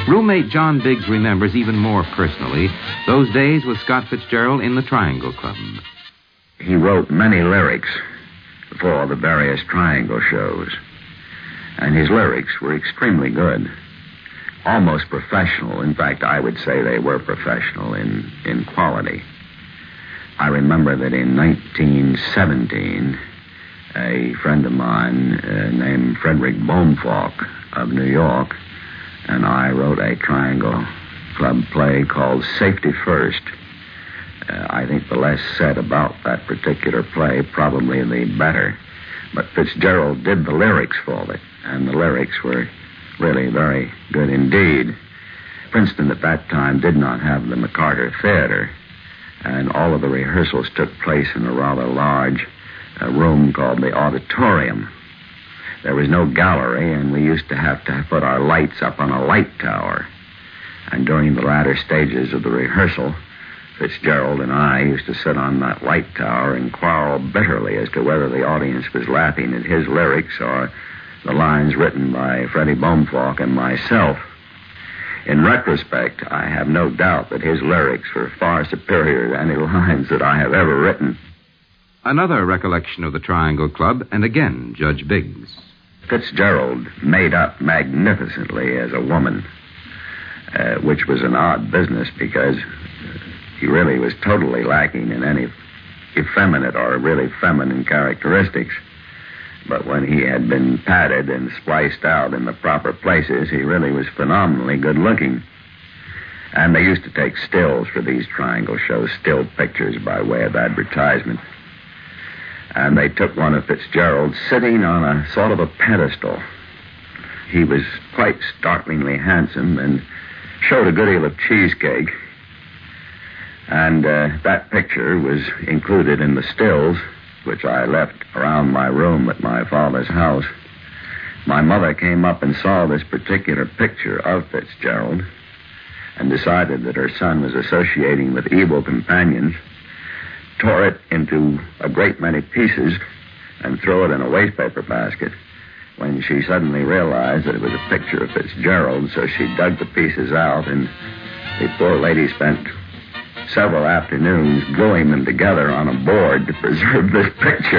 Roommate John Biggs remembers even more personally those days with Scott Fitzgerald in the Triangle Club. He wrote many lyrics for the various Triangle shows, and his lyrics were extremely good, almost professional. In fact, I would say they were professional in quality. I remember that in 1917, a friend of mine named Frederick Bohnfalk of New York and I wrote a Triangle Club play called Safety First. I think the less said about that particular play, probably the better. But Fitzgerald did the lyrics for it, and the lyrics were really very good indeed. Princeton at that time did not have the McCarter Theater, and all of the rehearsals took place in a rather large room called the auditorium. There was no gallery, and we used to have put our lights up on a light tower. And during the latter stages of the rehearsal, Fitzgerald and I used to sit on that light tower and quarrel bitterly as to whether the audience was laughing at his lyrics or the lines written by Freddie Bohnfalk and myself. In retrospect, I have no doubt that his lyrics were far superior to any lines that I have ever written. Another recollection of the Triangle Club, and again, Judge Biggs. Fitzgerald made up magnificently as a woman, which was an odd business because he really was totally lacking in any effeminate or really feminine characteristics. But when he had been patted and spliced out in the proper places, he really was phenomenally good looking. And they used to take stills for these Triangle shows, still pictures by way of advertisement. And they took one of Fitzgerald sitting on a sort of a pedestal. He was quite startlingly handsome and showed a good deal of cheesecake. And that picture was included in the stills, which I left around my room at my father's house. My mother came up and saw this particular picture of Fitzgerald and decided that her son was associating with evil companions, tore it into a great many pieces, and threw it in a wastepaper basket, when she suddenly realized that it was a picture of Fitzgerald. So she dug the pieces out, and the poor lady spent several afternoons gluing them together on a board to preserve this picture.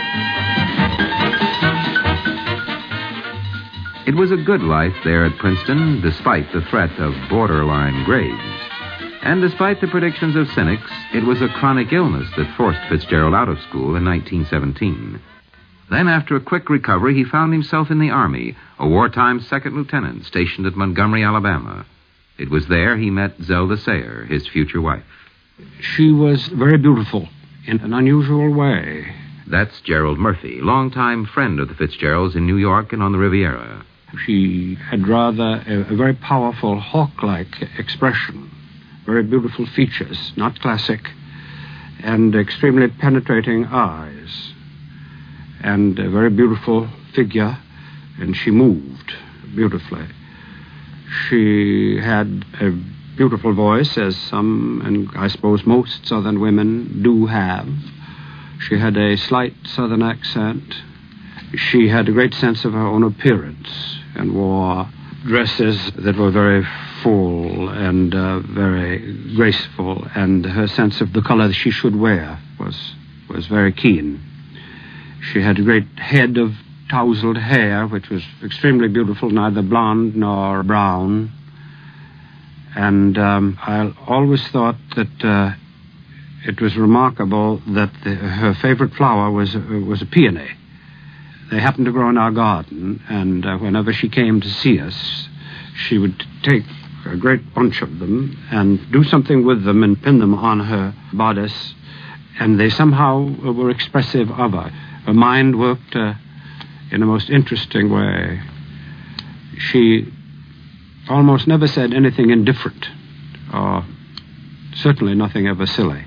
It was a good life there at Princeton, despite the threat of borderline grades. And despite the predictions of cynics, it was a chronic illness that forced Fitzgerald out of school in 1917. Then, after a quick recovery, he found himself in the Army, a wartime second lieutenant stationed at Montgomery, Alabama. It was there he met Zelda Sayer, his future wife. She was very beautiful in an unusual way. That's Gerald Murphy, longtime friend of the Fitzgeralds in New York and on the Riviera. She had rather a very powerful hawk-like expression, very beautiful features, not classic, and extremely penetrating eyes, and a very beautiful figure, and she moved beautifully. She had a beautiful voice, as some, and I suppose most Southern women do have. She had a slight Southern accent. She had a great sense of her own appearance and wore dresses that were very full and very graceful, and her sense of the color that she should wear was very keen. She had a great head of tousled hair, which was extremely beautiful, neither blonde nor brown. And I always thought that it was remarkable that her favorite flower was a peony. They happened to grow in our garden, and whenever she came to see us, she would take a great bunch of them and do something with them and pin them on her bodice, and they somehow were expressive of her. Her mind worked in a most interesting way. She almost never said anything indifferent, or certainly nothing ever silly.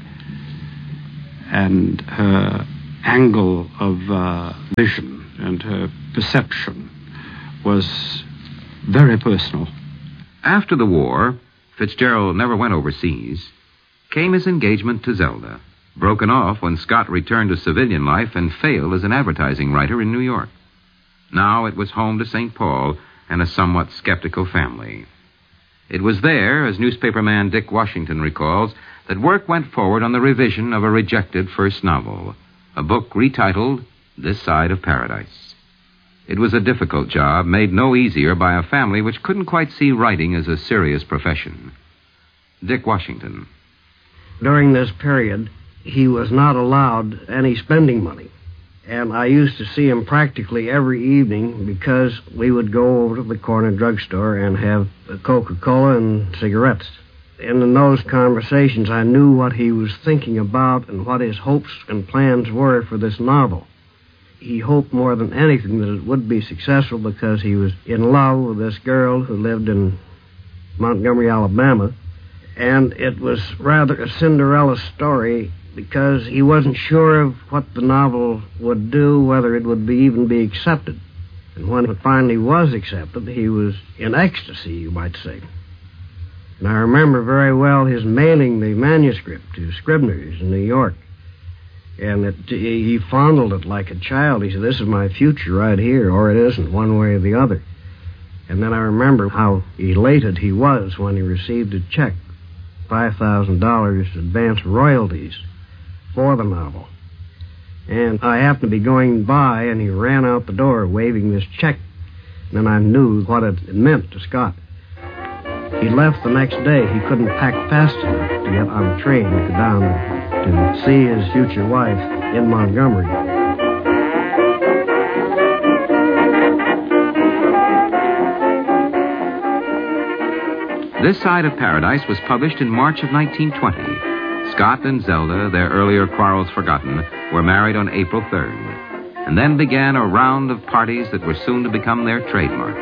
And her angle of vision and her perception was very personal. After the war, Fitzgerald never went overseas, came his engagement to Zelda, broken off when Scott returned to civilian life and failed as an advertising writer in New York. Now it was home to St. Paul and a somewhat skeptical family. It was there, as newspaperman Dick Washington recalls, that work went forward on the revision of a rejected first novel, a book retitled This Side of Paradise. It was a difficult job, made no easier by a family which couldn't quite see writing as a serious profession. Dick Washington. During this period, he was not allowed any spending money. And I used to see him practically every evening because we would go over to the corner drugstore and have a Coca-Cola and cigarettes. And in those conversations, I knew what he was thinking about and what his hopes and plans were for this novel. He hoped more than anything that it would be successful because he was in love with this girl who lived in Montgomery, Alabama. And it was rather a Cinderella story because he wasn't sure of what the novel would do, whether it would even be accepted. And when it finally was accepted, he was in ecstasy, you might say. And I remember very well his mailing the manuscript to Scribner's in New York. And he fondled it like a child. He said, "This is my future right here," or it isn't, one way or the other. And then I remember how elated he was when he received a check, $5,000 advance royalties for the novel. And I happened to be going by, and he ran out the door waving this check. And then I knew what it meant to Scott. He left the next day. He couldn't pack fast enough to get on a train to go down to see his future wife in Montgomery. This Side of Paradise was published in March of 1920. Scott and Zelda, their earlier quarrels forgotten, were married on April 3rd. And then began a round of parties that were soon to become their trademark.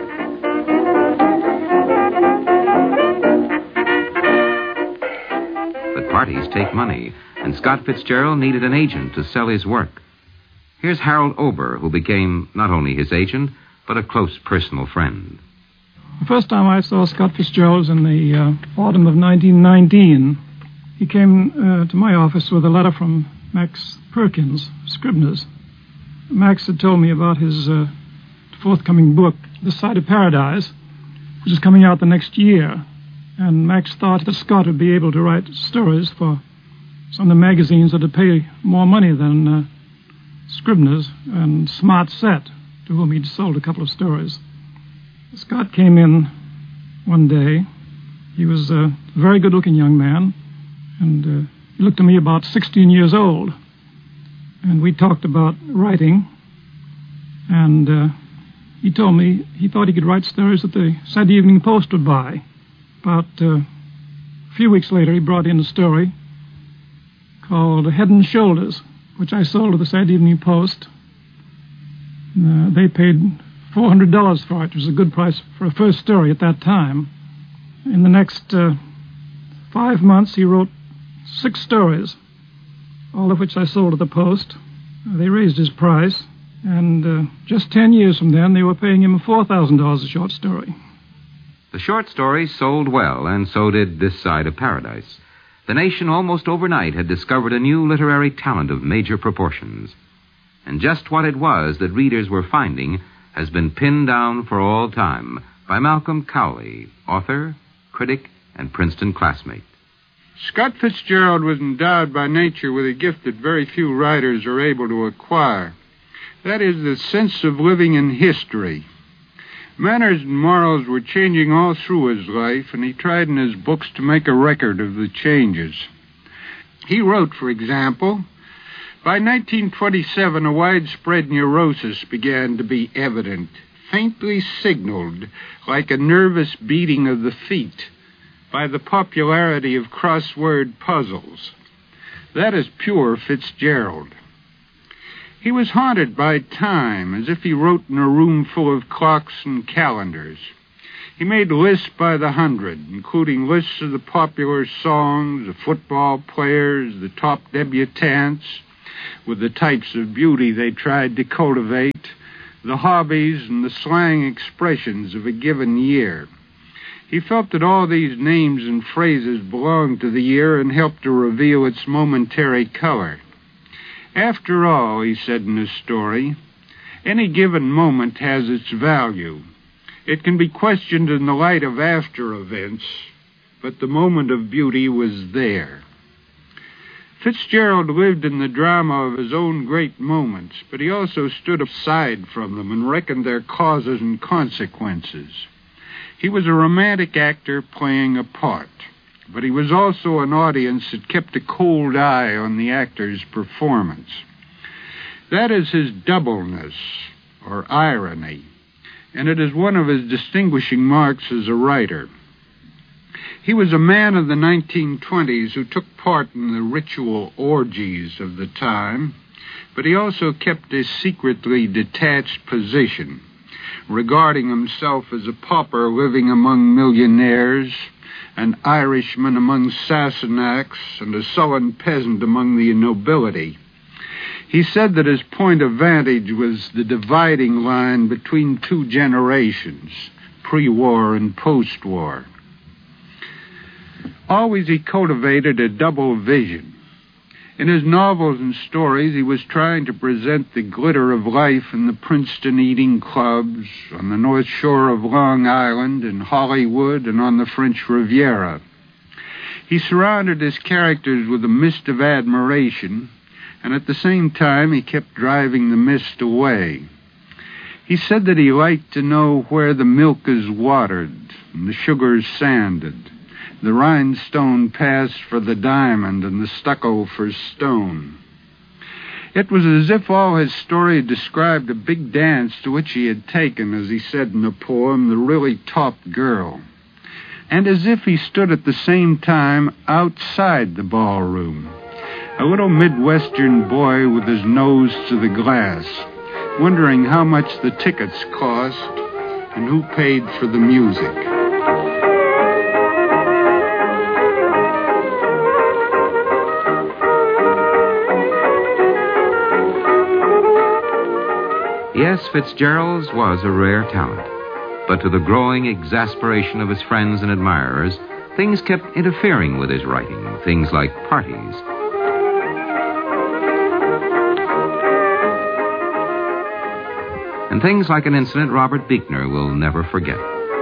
But parties take money, and Scott Fitzgerald needed an agent to sell his work. Here's Harold Ober, who became not only his agent, but a close personal friend. The first time I saw Scott Fitzgerald was in the autumn of 1919. He came to my office with a letter from Max Perkins, Scribner's. Max had told me about his forthcoming book, This Side of Paradise, which is coming out the next year. And Max thought that Scott would be able to write stories for some of the magazines that would pay more money than Scribner's and Smart Set, to whom he'd sold a couple of stories. Scott came in one day. He was a very good-looking young man, and he looked to me about 16 years old. And we talked about writing, and he told me he thought he could write stories that the Saturday Evening Post would buy. About a few weeks later, he brought in a story called Head and Shoulders, which I sold to the Saturday Evening Post. They paid $400 for it. It was a good price for a first story at that time. In the next 5 months, he wrote 6 stories, all of which I sold to the Post. They raised his price, and just 10 years from then, they were paying him $4,000 a short story. The short stories sold well, and so did This Side of Paradise. The nation almost overnight had discovered a new literary talent of major proportions. And just what it was that readers were finding has been pinned down for all time by Malcolm Cowley, author, critic, and Princeton classmate. Scott Fitzgerald was endowed by nature with a gift that very few writers are able to acquire. That is the sense of living in history. Manners and morals were changing all through his life, and he tried in his books to make a record of the changes. He wrote, for example, by 1927, a widespread neurosis began to be evident, faintly signaled like a nervous beating of the feet by the popularity of crossword puzzles. That is pure Fitzgerald. He was haunted by time, as if he wrote in a room full of clocks and calendars. He made lists by the hundred, including lists of the popular songs, the football players, the top debutantes, with the types of beauty they tried to cultivate, the hobbies and the slang expressions of a given year. He felt that all these names and phrases belonged to the year and helped to reveal its momentary color. After all, he said in his story, any given moment has its value. It can be questioned in the light of after events, but the moment of beauty was there. Fitzgerald lived in the drama of his own great moments, but he also stood aside from them and reckoned their causes and consequences. He was a romantic actor playing a part, but he was also an audience that kept a cold eye on the actor's performance. That is his doubleness, or irony, and it is one of his distinguishing marks as a writer. He was a man of the 1920s who took part in the ritual orgies of the time, but he also kept a secretly detached position, regarding himself as a pauper living among millionaires, an Irishman among Sassenachs, and a sullen peasant among the nobility. He said that his point of vantage was the dividing line between two generations, pre-war and post-war. Always he cultivated a double vision. In his novels and stories, he was trying to present the glitter of life in the Princeton eating clubs, on the North Shore of Long Island, in Hollywood, and on the French Riviera. He surrounded his characters with a mist of admiration, and at the same time he kept driving the mist away. He said that he liked to know where the milk is watered and the sugar sanded, the rhinestone passed for the diamond and the stucco for stone. It was as if all his story described a big dance to which he had taken, as he said in the poem, the really top girl, and as if he stood at the same time outside the ballroom, a little Midwestern boy with his nose to the glass, wondering how much the tickets cost and who paid for the music. Yes, Fitzgerald's was a rare talent, but to the growing exasperation of his friends and admirers, things kept interfering with his writing, things like parties. And things like an incident Robert Buechner will never forget.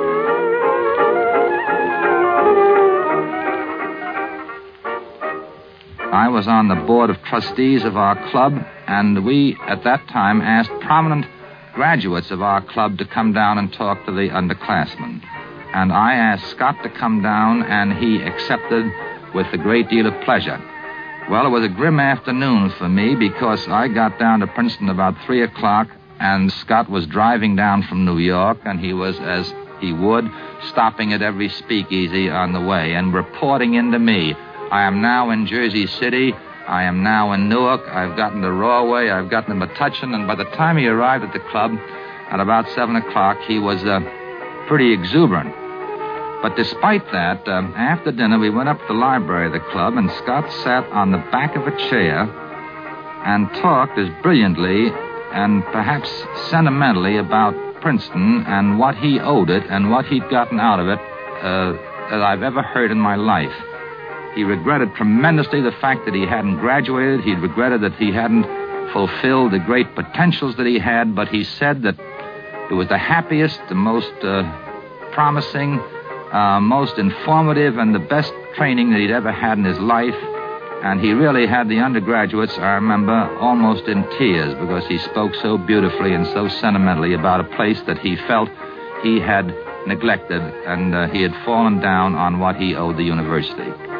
I was on the board of trustees of our club, and we, at that time, asked prominent graduates of our club to come down and talk to the underclassmen. And I asked Scott to come down, and he accepted with a great deal of pleasure. Well, it was a grim afternoon for me because I got down to Princeton about 3 o'clock, and Scott was driving down from New York, and he was, as he would, stopping at every speakeasy on the way and reporting into me. I am now in Jersey City. I am now in Newark. I've gotten to Rahway. I've gotten to Metuchen. And by the time he arrived at the club at about 7 o'clock, he was pretty exuberant. But despite that, after dinner, we went up to the library of the club, and Scott sat on the back of a chair and talked as brilliantly and perhaps sentimentally about Princeton and what he owed it and what he'd gotten out of it as I've ever heard in my life. He regretted tremendously the fact that he hadn't graduated. He regretted that he hadn't fulfilled the great potentials that he had, but he said that it was the happiest, the most promising, most informative, and the best training that he'd ever had in his life. And he really had the undergraduates, I remember, almost in tears because he spoke so beautifully and so sentimentally about a place that he felt he had neglected, and he had fallen down on what he owed the university.